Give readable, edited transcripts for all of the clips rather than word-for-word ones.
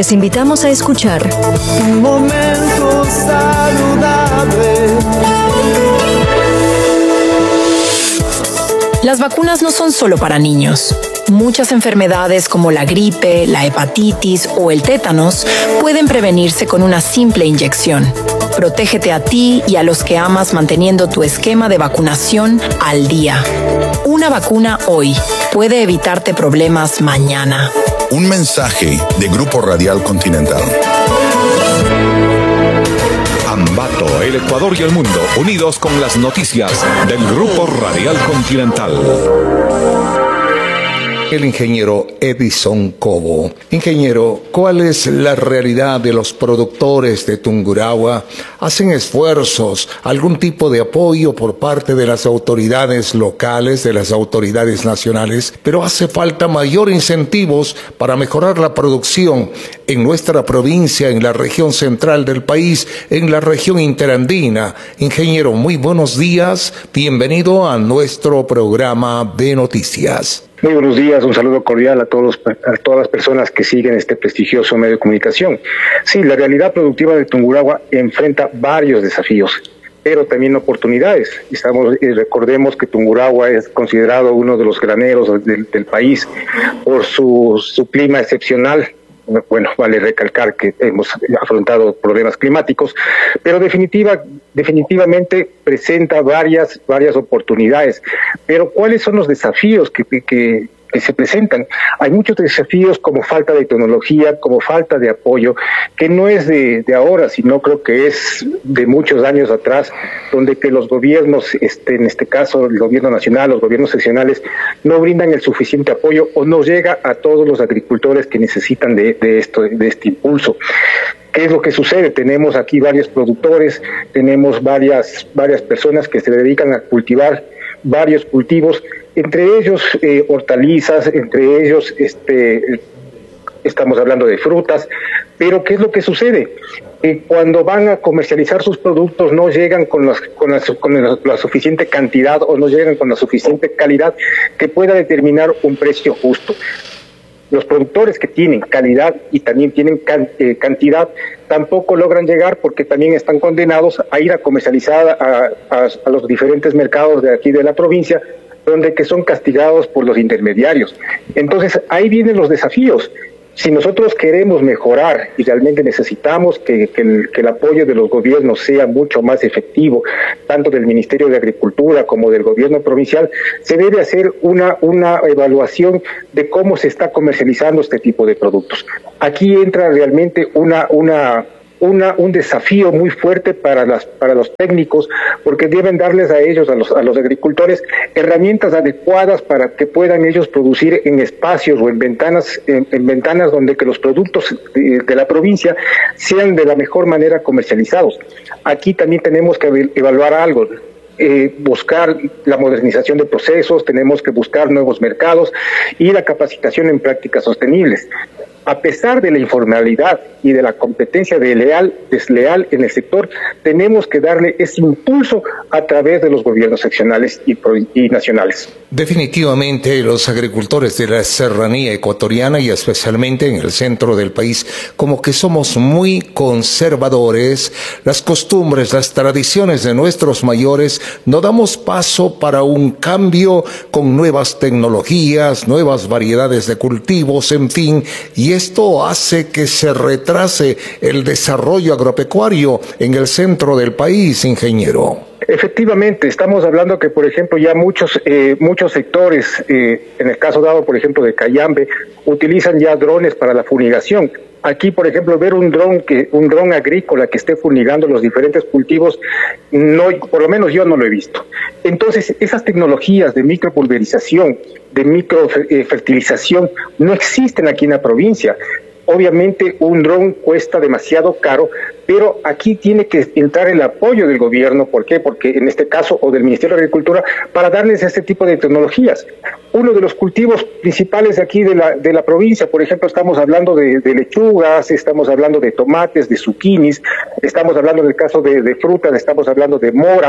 Les invitamos a escuchar Un momento saludable. Las vacunas no son solo para niños. Muchas enfermedades como la gripe, la hepatitis o el tétanos pueden prevenirse con una simple inyección. Protégete a ti y a los que amas manteniendo tu esquema de vacunación al día. Una vacuna hoy puede evitarte problemas mañana. Un mensaje de Grupo Radial Continental. Ambato, el Ecuador y el mundo, unidos con las noticias del Grupo Radial Continental. El ingeniero Edison Cobo. Ingeniero, ¿cuál es la realidad de los productores de Tungurahua? ¿Hacen esfuerzos, algún tipo de apoyo por parte de las autoridades locales, de las autoridades nacionales? Pero hace falta mayor incentivos para mejorar la producción en nuestra provincia, en la región central del país, en la región interandina. Ingeniero, muy buenos días. Bienvenido a nuestro programa de noticias. Muy buenos días, un saludo cordial a todas las personas que siguen este prestigioso medio de comunicación. Sí, la realidad productiva de Tungurahua enfrenta varios desafíos, pero también oportunidades. Recordemos que Tungurahua es considerado uno de los graneros del país por su clima excepcional. Bueno, vale recalcar que hemos afrontado problemas climáticos, pero definitivamente presenta varias oportunidades. Pero ¿cuáles son los desafíos que se presentan? Hay muchos desafíos como falta de tecnología, como falta de apoyo, que no es de ahora, sino creo que es de muchos años atrás, donde que los gobiernos, en este caso el gobierno nacional, los gobiernos seccionales, no brindan el suficiente apoyo o no llega a todos los agricultores que necesitan de este impulso. ¿Qué es lo que sucede? Tenemos aquí varios productores, tenemos varias personas que se dedican a cultivar varios cultivos, entre ellos hortalizas, entre ellos estamos hablando de frutas, pero ¿qué es lo que sucede? Cuando van a comercializar sus productos no llegan con la suficiente cantidad o no llegan con la suficiente calidad que pueda determinar un precio justo. Los productores que tienen calidad y también tienen cantidad tampoco logran llegar porque también están condenados a ir a comercializar a los diferentes mercados de aquí de la provincia, donde que son castigados por los intermediarios. Entonces ahí vienen los desafíos. Si nosotros queremos mejorar y realmente necesitamos que el apoyo de los gobiernos sea mucho más efectivo, tanto del Ministerio de Agricultura como del gobierno provincial, se debe hacer una evaluación de cómo se está comercializando este tipo de productos. Aquí entra realmente un desafío muy fuerte para los técnicos, porque deben darles a ellos, a los agricultores, herramientas adecuadas para que puedan ellos producir en espacios o en ventanas donde que los productos de la provincia sean de la mejor manera comercializados. Aquí también tenemos que evaluar algo. Buscar la modernización de procesos, tenemos que buscar nuevos mercados y la capacitación en prácticas sostenibles. A pesar de la informalidad y de la competencia desleal en el sector, tenemos que darle ese impulso a través de los gobiernos seccionales y nacionales. Definitivamente los agricultores de la serranía ecuatoriana y especialmente en el centro del país, como que somos muy conservadores, las costumbres, las tradiciones de nuestros mayores, no damos paso para un cambio con nuevas tecnologías, nuevas variedades de cultivos, en fin, y esto hace que se retrase el desarrollo agropecuario en el centro del país, ingeniero. Efectivamente, estamos hablando que, por ejemplo, ya muchos sectores, en el caso dado, por ejemplo, de Cayambe, utilizan ya drones para la fumigación. Aquí, por ejemplo, ver un dron agrícola que esté fumigando los diferentes cultivos, no, por lo menos yo no lo he visto. Entonces, esas tecnologías de micropulverización, de microfertilización, no existen aquí en la provincia. Obviamente un dron cuesta demasiado caro, pero aquí tiene que entrar el apoyo del gobierno. ¿Por qué? Porque en este caso, o del Ministerio de Agricultura, para darles este tipo de tecnologías. Uno de los cultivos principales aquí de la provincia, por ejemplo, estamos hablando de lechugas, estamos hablando de tomates, de zucchinis, estamos hablando del caso de frutas, estamos hablando de mora,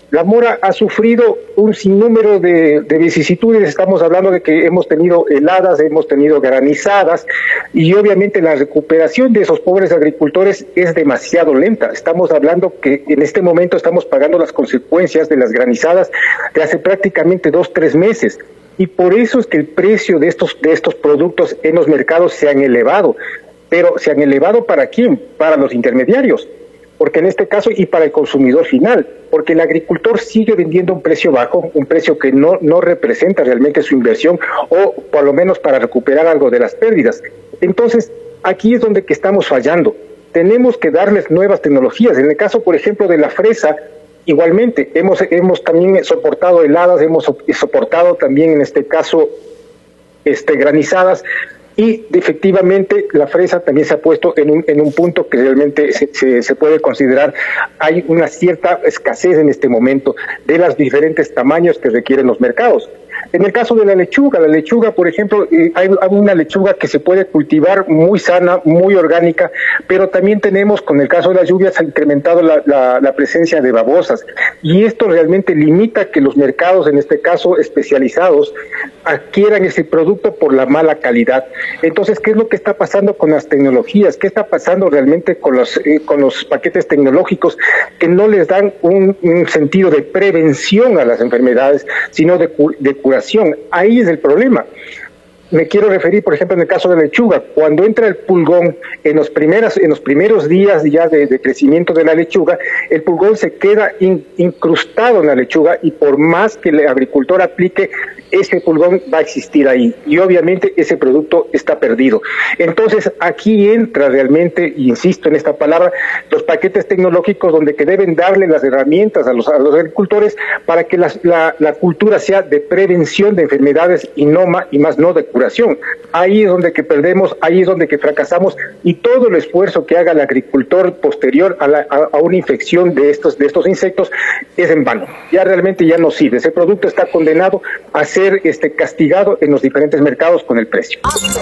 La mora ha sufrido un sinnúmero de vicisitudes. Estamos hablando de que hemos tenido heladas, hemos tenido granizadas, y obviamente la recuperación de esos pobres agricultores es demasiado lenta. Estamos hablando que en este momento estamos pagando las consecuencias de las granizadas de hace prácticamente 2-3 meses. Y por eso es que el precio de estos productos en los mercados se han elevado. Pero ¿se han elevado para quién? Para los intermediarios. Porque en este caso, y para el consumidor final, porque el agricultor sigue vendiendo a un precio bajo, un precio que no representa realmente su inversión, o por lo menos para recuperar algo de las pérdidas. Entonces, aquí es donde que estamos fallando. Tenemos que darles nuevas tecnologías. En el caso, por ejemplo, de la fresa, igualmente, hemos también soportado heladas, hemos soportado también, en este caso, granizadas, y efectivamente la fresa también se ha puesto en un punto que realmente se puede considerar hay una cierta escasez en este momento de los diferentes tamaños que requieren los mercados. En el caso de la lechuga, por ejemplo, hay una lechuga que se puede cultivar muy sana, muy orgánica, pero también tenemos, con el caso de las lluvias, ha incrementado la presencia de babosas, y esto realmente limita que los mercados, en este caso especializados, adquieran ese producto por la mala calidad. Entonces, ¿qué es lo que está pasando con las tecnologías? ¿Qué está pasando realmente con los paquetes tecnológicos que no les dan un sentido de prevención a las enfermedades, sino de curación? Ahí es el problema. Me quiero referir, por ejemplo, en el caso de la lechuga. Cuando entra el pulgón, en los primeros días ya de crecimiento de la lechuga, el pulgón se queda incrustado en la lechuga, y por más que el agricultor aplique, ese pulgón va a existir ahí, y obviamente ese producto está perdido. Entonces, aquí entra realmente, insisto en esta palabra, los paquetes tecnológicos, donde que deben darle las herramientas a los agricultores para que la cultura sea de prevención de enfermedades y más no de curación. Ahí es donde que perdemos, ahí es donde que fracasamos, y todo el esfuerzo que haga el agricultor posterior a una infección de estos insectos es en vano. Ya realmente ya no sirve. Ese producto está condenado a ser castigado en los diferentes mercados con el precio.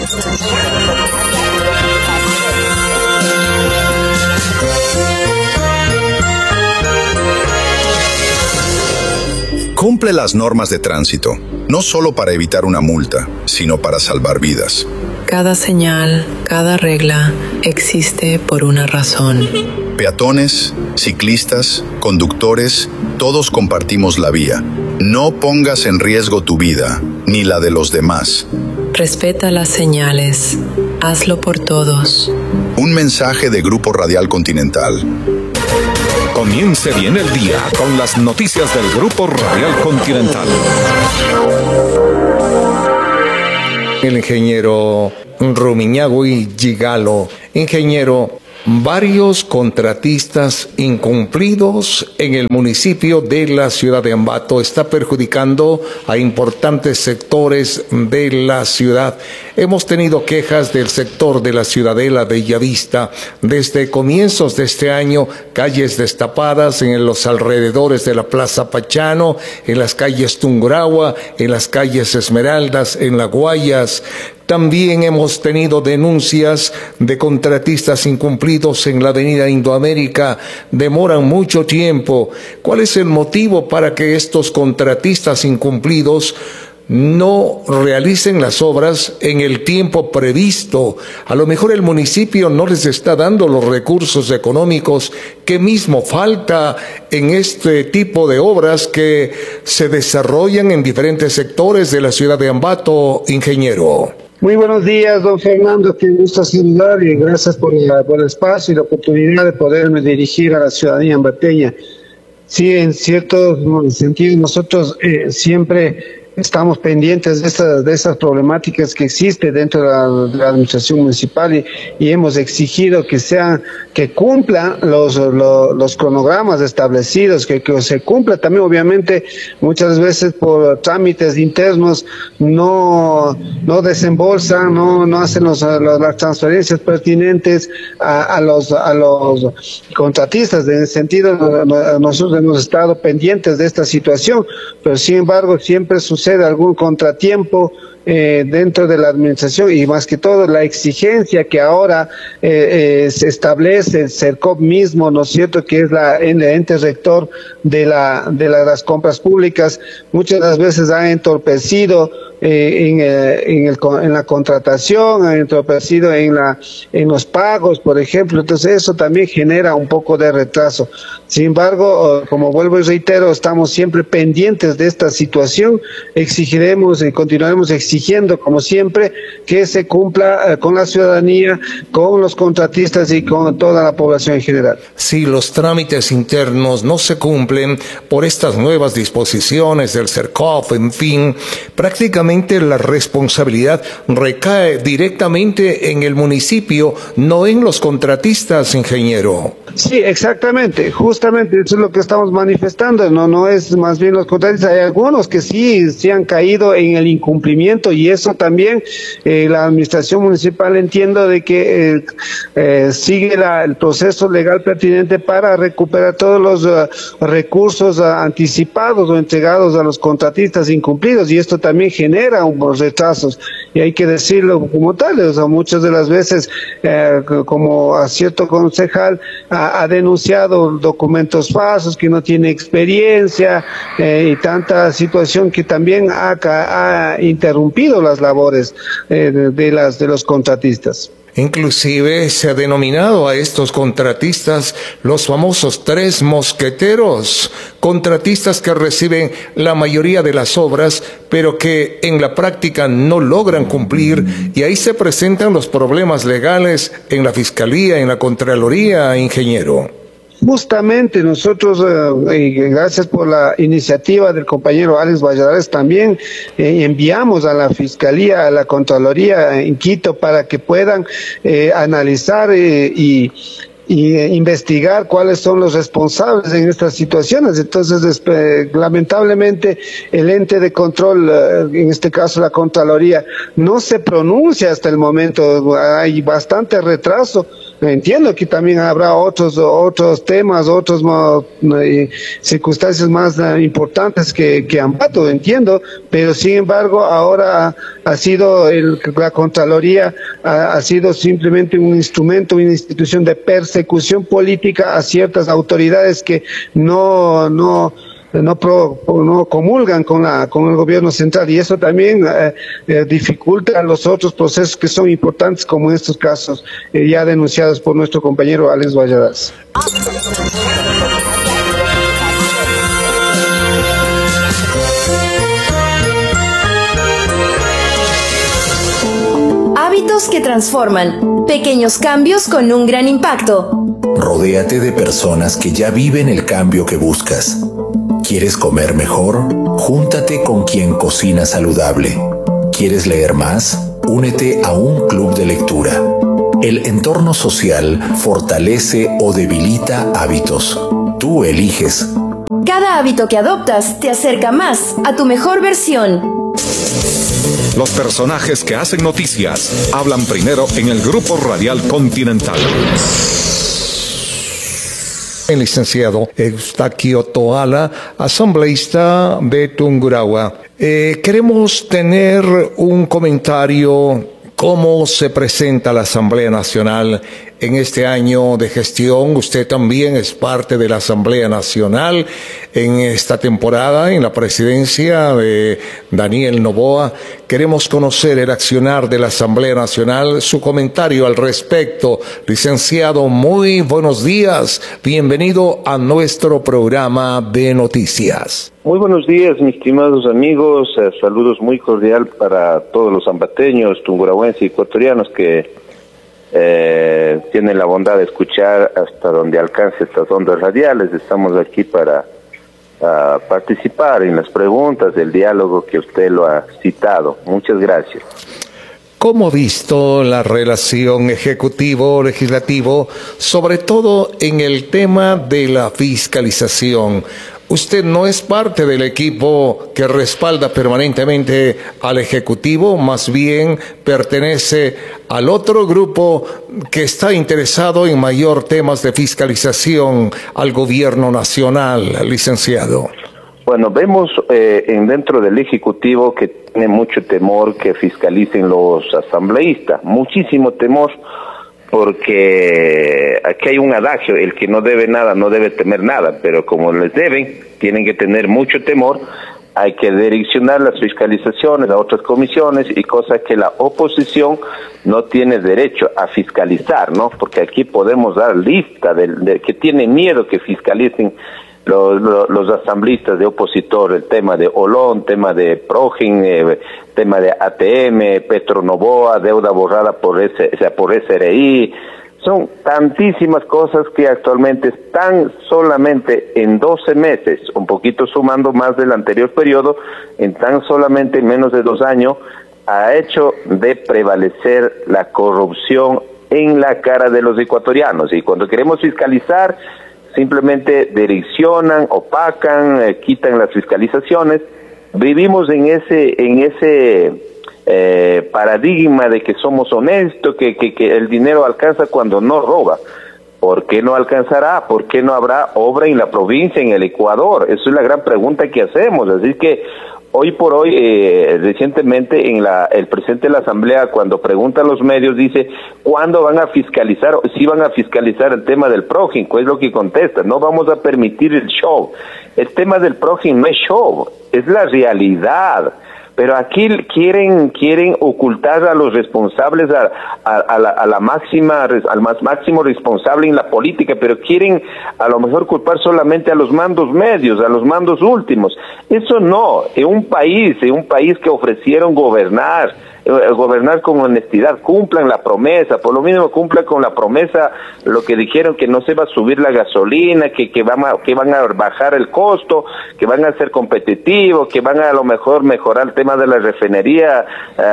Cumple las normas de tránsito, no solo para evitar una multa, sino para salvar vidas. Cada señal, cada regla existe por una razón. Peatones, ciclistas, conductores, todos compartimos la vía. No pongas en riesgo tu vida, ni la de los demás. Respeta las señales. Hazlo por todos. Un mensaje de Grupo Radial Continental. Comience bien el día con las noticias del Grupo Radial Continental. El ingeniero Rumiñahui Gigalo. Ingeniero, varios contratistas incumplidos en el municipio de la ciudad de Ambato está perjudicando a importantes sectores de la ciudad. Hemos tenido quejas del sector de la Ciudadela Bellavista desde comienzos de este año, calles destapadas en los alrededores de la Plaza Pachano, en las calles Tungurahua, en las calles Esmeraldas, en La Guayas. También hemos tenido denuncias de contratistas incumplidos en la avenida Indoamérica. Demoran mucho tiempo. ¿Cuál es el motivo para que estos contratistas incumplidos no realicen las obras en el tiempo previsto? A lo mejor el municipio no les está dando los recursos económicos que mismo falta en este tipo de obras que se desarrollan en diferentes sectores de la ciudad de Ambato, ingeniero. Muy buenos días, don Fernando, que gusto saludar y gracias por el espacio y la oportunidad de poderme dirigir a la ciudadanía ambateña. Sí, en cierto sentido, nosotros siempre estamos pendientes de esas problemáticas que existen dentro de la administración municipal y hemos exigido que cumplan los cronogramas establecidos, que se cumpla también. Obviamente muchas veces por trámites internos no desembolsan, no hacen las transferencias pertinentes a los contratistas. En ese sentido, nosotros hemos estado pendientes de esta situación, pero sin embargo siempre sucede sucede algún contratiempo dentro de la administración, y más que todo la exigencia que ahora se establece el CERCOP mismo, ¿no es cierto?, que es el ente rector de las compras públicas, muchas de las veces ha entorpecido en la contratación, ha entorpecido en los pagos, por ejemplo. Entonces eso también genera un poco de retraso. Sin embargo, como vuelvo y reitero, estamos siempre pendientes de esta situación, exigiremos y continuaremos exigiendo, como siempre, que se cumpla con la ciudadanía, con los contratistas y con toda la población en general. Si los trámites internos no se cumplen por estas nuevas disposiciones del CERCOP, en fin, prácticamente la responsabilidad recae directamente en el municipio, no en los contratistas, ingeniero. Sí, exactamente, justamente eso es lo que estamos manifestando, no es más bien los contratistas. Hay algunos que sí han caído en el incumplimiento, y eso también la administración municipal, entiendo de que sigue el proceso legal pertinente para recuperar todos los recursos anticipados o entregados a los contratistas incumplidos, y esto también genera unos retrasos, y hay que decirlo como tal. O sea, muchas de las veces, como a cierto concejal ha denunciado documentos falsos, que no tiene experiencia, y tanta situación que también ha interrumpido las labores de los contratistas. Inclusive se ha denominado a estos contratistas los famosos 3 mosqueteros, contratistas que reciben la mayoría de las obras, pero que en la práctica no logran cumplir, y ahí se presentan los problemas legales en la Fiscalía, en la Contraloría, ingeniero. Justamente nosotros, gracias por la iniciativa del compañero Alex Valladares, también enviamos a la Fiscalía, a la Contraloría en Quito, para que puedan analizar y investigar cuáles son los responsables en estas situaciones. Entonces, lamentablemente, el ente de control, en este caso la Contraloría, no se pronuncia hasta el momento. Hay bastante retraso. Entiendo que también habrá otros temas, circunstancias más importantes que Ambato, entiendo, pero sin embargo ahora ha sido la Contraloría ha sido simplemente un instrumento, una institución de persecución política a ciertas autoridades que no comulgan con el gobierno central, y eso también dificulta los otros procesos que son importantes, como en estos casos ya denunciados por nuestro compañero Alex Valladares. Hábitos que transforman, pequeños cambios con un gran impacto. Rodéate de personas que ya viven el cambio que buscas. ¿Quieres comer mejor? Júntate con quien cocina saludable. ¿Quieres leer más? Únete a un club de lectura. El entorno social fortalece o debilita hábitos. Tú eliges. Cada hábito que adoptas te acerca más a tu mejor versión. Los personajes que hacen noticias hablan primero en el Grupo Radial Continental. El licenciado Eustaquio Toala, asambleísta de Tungurahua. Queremos tener un comentario. ¿Cómo se presenta la Asamblea Nacional en este año de gestión? Usted también es parte de la Asamblea Nacional en esta temporada, en la presidencia de Daniel Noboa. Queremos conocer el accionar de la Asamblea Nacional, su comentario al respecto. Licenciado, muy buenos días. Bienvenido a nuestro programa de noticias. Muy buenos días, mis estimados amigos. Saludos muy cordial para todos los ambateños, tungurahuenses y ecuatorianos que tienen la bondad de escuchar hasta donde alcance estas ondas radiales. Estamos aquí para participar en las preguntas del diálogo que usted lo ha citado. Muchas gracias. ¿Cómo ha visto la relación ejecutivo-legislativo, sobre todo en el tema de la fiscalización? Usted no es parte del equipo que respalda permanentemente al Ejecutivo, más bien pertenece al otro grupo que está interesado en mayor temas de fiscalización al gobierno nacional, licenciado. Bueno, vemos dentro del Ejecutivo que tiene mucho temor que fiscalicen los asambleístas, muchísimo temor, porque aquí hay un adagio: el que no debe nada no debe temer nada, pero como les deben, tienen que tener mucho temor. Hay que direccionar las fiscalizaciones a otras comisiones, y cosa que la oposición no tiene derecho a fiscalizar, ¿no? Porque aquí podemos dar lista de que tiene miedo que fiscalicen los asambleístas de opositor, el tema de Olón, tema de Progen, tema de ATM, Petronovoa, deuda borrada por SRI. Son tantísimas cosas que actualmente están solamente en 12 meses, un poquito sumando más del anterior periodo, en tan solamente menos de 2 años, ha hecho de prevalecer la corrupción en la cara de los ecuatorianos. Y cuando queremos fiscalizar, simplemente direccionan, opacan, quitan las fiscalizaciones. Vivimos en ese paradigma de que somos honestos, que el dinero alcanza cuando no roba. ¿Por qué no alcanzará? ¿Por qué no habrá obra en la provincia, en el Ecuador? Esa es la gran pregunta que hacemos. Así que hoy por hoy, recientemente, el presidente de la Asamblea, cuando pregunta a los medios, dice: ¿cuándo van a fiscalizar? Si van a fiscalizar el tema del Progen, ¿cuál es lo que contesta? No vamos a permitir el show. El tema del Progen no es show, es la realidad. Pero aquí quieren ocultar a los responsables, al máximo responsable en la política, pero quieren a lo mejor culpar solamente a los mandos medios, a los mandos últimos. Eso no, en un país que ofrecieron gobernar con honestidad, cumplan la promesa, por lo mínimo cumplan con la promesa, lo que dijeron, que no se va a subir la gasolina, que van a bajar el costo, que van a ser competitivos, que van a lo mejor mejorar el tema de la refinería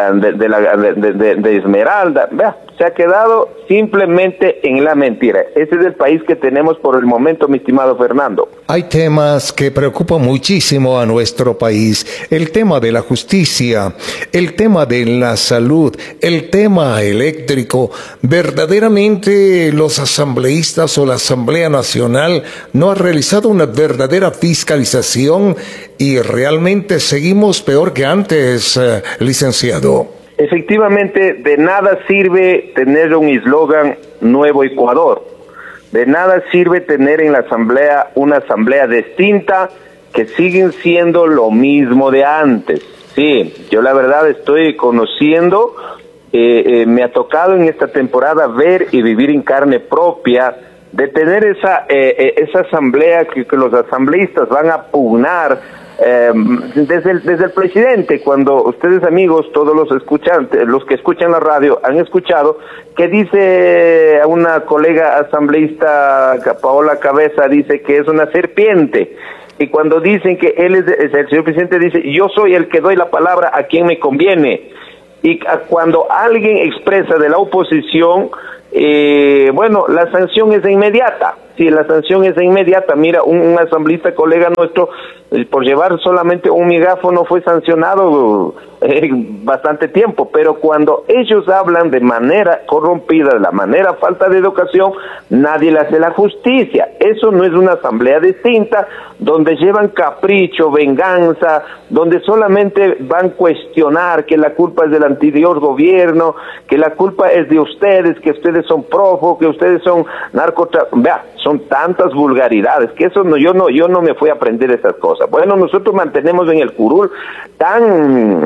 de Esmeralda. Vea, se ha quedado simplemente en la mentira. Ese es el país que tenemos por el momento, mi estimado Fernando. Hay temas que preocupan muchísimo a nuestro país: el tema de la justicia, el tema de la salud, el tema eléctrico. Verdaderamente los asambleístas o la Asamblea Nacional no ha realizado una verdadera fiscalización y realmente seguimos peor que antes, licenciado. Efectivamente, de nada sirve tener un eslogan Nuevo Ecuador. De nada sirve tener en la asamblea una asamblea distinta, que siguen siendo lo mismo de antes. Sí, yo la verdad estoy conociendo, me ha tocado en esta temporada ver y vivir en carne propia de tener esa asamblea que los asambleístas van a pugnar desde el presidente. Cuando ustedes, amigos, todos los que escuchan la radio, han escuchado que dice a una colega asambleísta, Paola Cabeza, dice que es una serpiente. Y cuando dicen que el señor presidente dice: yo soy el que doy la palabra a quien me conviene. Y cuando alguien expresa de la oposición, bueno, la sanción es inmediata. Sí, la sanción es inmediata. Mira, un asambleísta colega nuestro, por llevar solamente un megáfono, fue sancionado bastante tiempo. Pero cuando ellos hablan de manera corrompida, de la manera falta de educación, nadie le hace la justicia. Eso no es una asamblea distinta, donde llevan capricho, venganza, donde solamente van a cuestionar que la culpa es del anterior gobierno, que la culpa es de ustedes, que ustedes son prófugos, que ustedes son narcotraficantes. Vea, son tantas vulgaridades que eso yo no me fui a aprender esas cosas. Bueno, nosotros mantenemos en el curul tan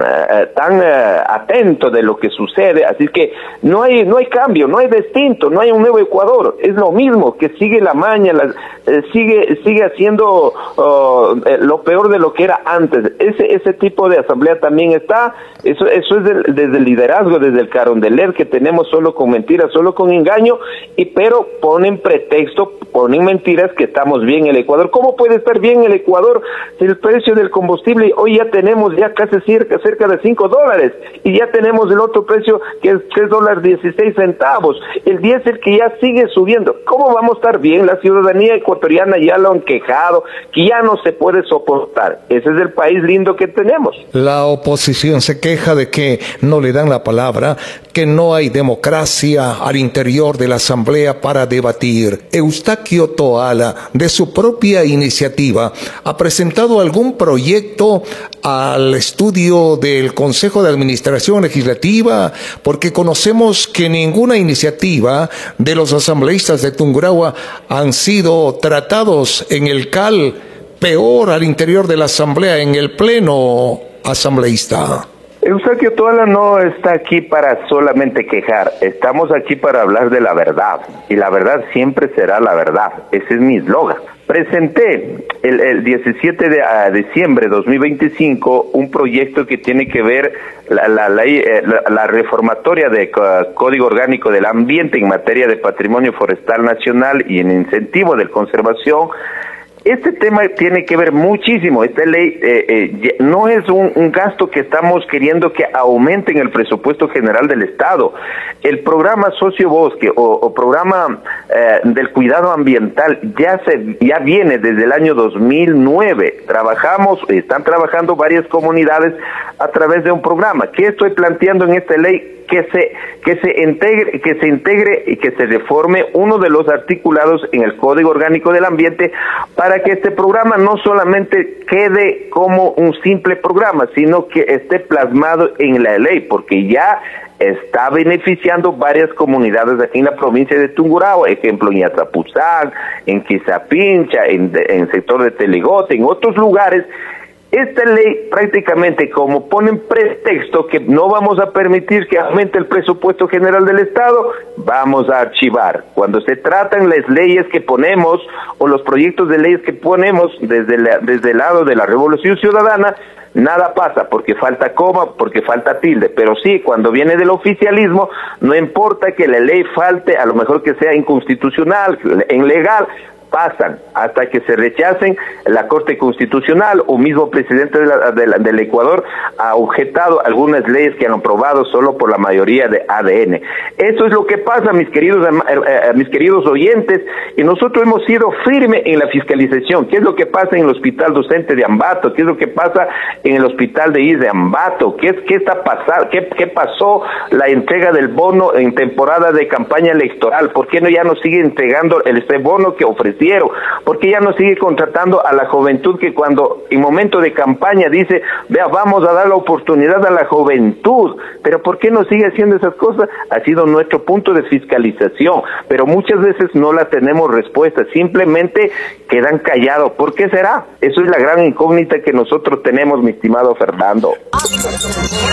atento de lo que sucede, así que no hay cambio, no hay distinto, no hay un nuevo Ecuador, es lo mismo, que sigue la maña, sigue haciendo lo peor de lo que era antes. Ese tipo de asamblea también está, eso es desde el liderazgo, desde el carondeler que tenemos, solo con mentiras, solo con engaño, pero ponen pretexto, ponen mentiras que estamos bien en el Ecuador. ¿Cómo puede estar bien el Ecuador si el precio del combustible hoy ya tenemos casi cerca de $5, y ya tenemos el otro precio que es $3.16, el diésel que ya sigue subiendo? ¿Cómo vamos a estar bien? La ciudadanía ecuatoriana ya lo han quejado, que ya no se puede soportar. Ese es el país lindo que tenemos. La oposición se queja de que no le dan la palabra, que no hay democracia al interior de la asamblea para debatir. Eustaquio Eustaquio Toala, de su propia iniciativa, ha presentado algún proyecto al estudio del Consejo de Administración Legislativa? Porque conocemos que ninguna iniciativa de los asambleístas de Tungurahua han sido tratados en el CAL, peor al interior de la Asamblea, en el Pleno asambleísta. Eustaquio Toala no está aquí para solamente quejar, estamos aquí para hablar de la verdad, y la verdad siempre será la verdad, ese es mi eslogan. Presenté el 17 de diciembre de 2025 un proyecto que tiene que ver la reformatoria del Código Orgánico del Ambiente en materia de patrimonio forestal nacional y en incentivo de conservación. Este tema tiene que ver muchísimo. Esta ley no es un gasto que estamos queriendo que aumente en el presupuesto general del Estado. El programa Sociobosque o programa del cuidado ambiental ya viene desde el año 2009. Están trabajando varias comunidades a través de un programa. ¿Qué estoy planteando en esta ley? Que se integre y que se reforme uno de los articulados en el Código Orgánico del Ambiente para que este programa no solamente quede como un simple programa, sino que esté plasmado en la ley, porque ya está beneficiando varias comunidades aquí en la provincia de Tungurahua, ejemplo en Yatzapuzán, en Quizapincha, en el sector de Teligote, en otros lugares. Esta ley prácticamente como ponen pretexto que no vamos a permitir que aumente el presupuesto general del Estado, vamos a archivar. Cuando se tratan las leyes que ponemos o los proyectos de leyes que ponemos desde el lado de la Revolución Ciudadana, nada pasa porque falta coma, porque falta tilde, pero sí, cuando viene del oficialismo, no importa que la ley falte, a lo mejor que sea inconstitucional, ilegal, pasan hasta que se rechacen. La Corte Constitucional o mismo presidente del Ecuador ha objetado algunas leyes que han aprobado solo por la mayoría de ADN. Eso es lo que pasa, mis queridos oyentes, y nosotros hemos sido firmes en la fiscalización. ¿Qué es lo que pasa en el Hospital Docente de Ambato? ¿Qué es lo que pasa en el Hospital de IS de Ambato? ¿Qué está pasando? ¿Qué pasó la entrega del bono en temporada de campaña electoral? ¿Por qué ya no sigue entregando este bono que ofrecieron? ¿Por qué ya no sigue contratando a la juventud que cuando en momento de campaña dice, vea, vamos a dar la oportunidad a la juventud? Pero ¿por qué no sigue haciendo esas cosas? Ha sido nuestro punto de fiscalización, pero muchas veces no la tenemos respuesta, simplemente quedan callados. ¿Por qué será? Eso es la gran incógnita que nosotros tenemos, mi estimado Fernando.